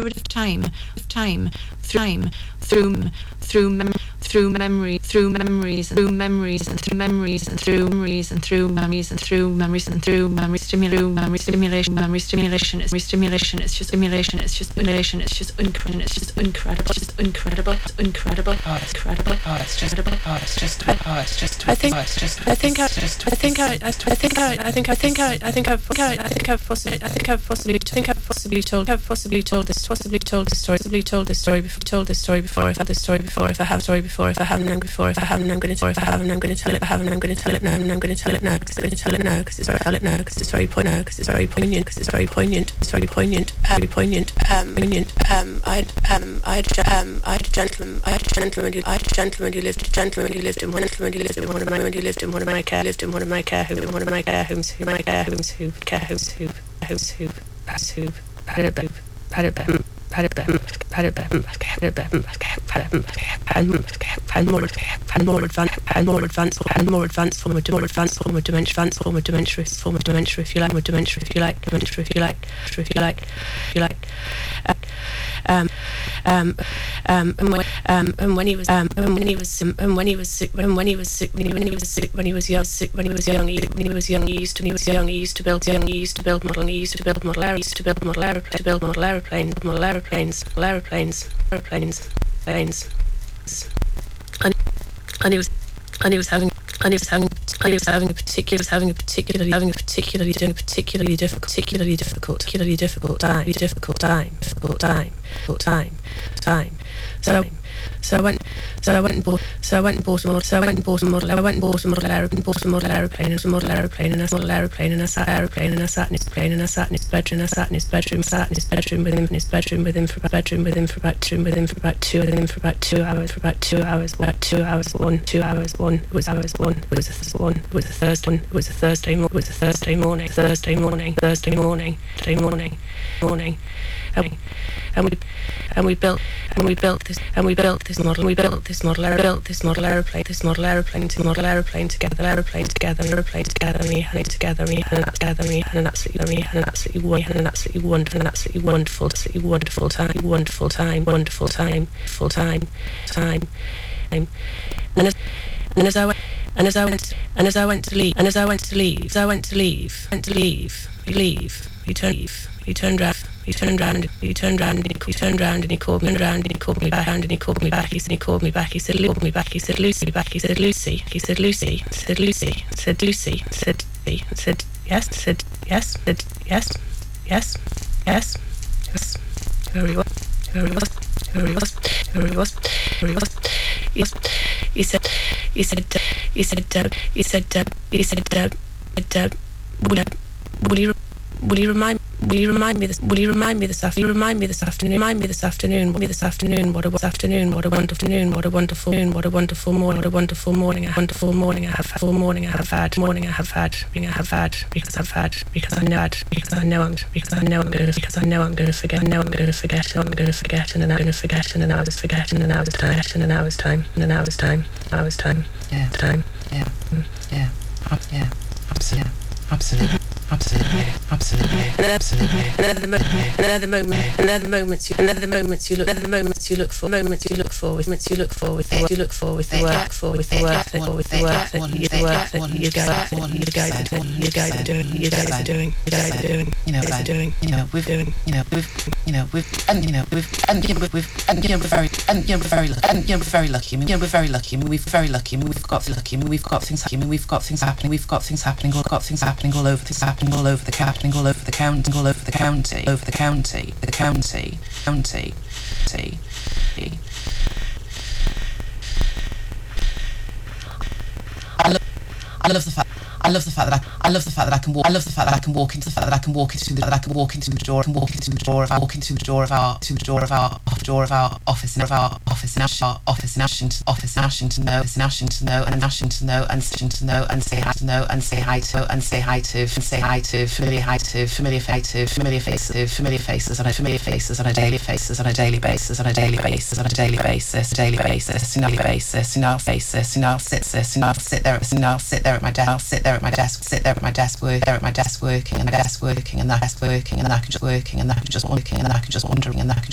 fluid of time, through memories, through memories, and through memories, and through memories, and through memories, and through memories, and through memories, and through memory stimulation, it's just stimulation, it's just stimulation, it's just stimulation, it's just incredible, it's just incredible, it's just incredible, it's incredible, oh, it's incredible, oh, it's just, oh, it's just, oh, it's just, I think I've possibly told this story before, if I have this story before, if I have a story before, if I haven't before, if I haven't, I'm going to tell it, if I haven't, I'm going to tell it, if I haven't, I'm going to tell it now, and I'm going to tell it now, because I'm going to tell it now, because it's very, tell it now, because it's very poignant, because it's very poignant, because it's very poignant, it's very poignant, poignant. I had a gentleman who lived in one of my care homes, who more advanced form of dementia, if you like. And when he was young, he used to build model aeroplanes, and he was having a particularly difficult time. So I went and bought a model aeroplane, and I sat in his bedroom with him for about 2 hours. It was a Thursday morning. And we built this model aeroplane together, and we had it together, and an absolutely wonderful time. And as I went to leave, he turned round and he called me back. He said, Lucy. Yes. Here he was. Will you remind me this afternoon? What a wonderful morning I have had. Because I know I'm going to forget, and then I'm going to forget, and then I was forgetting, and then I was time. Yeah. Absolutely. Another moments you look for with the work that you guys are doing. We've got things happening all over the county. I love the fact that I can walk into the door of our office in Ashington, and say hi to familiar faces on a daily basis. I'll sit there at my desk working, and I can just wondering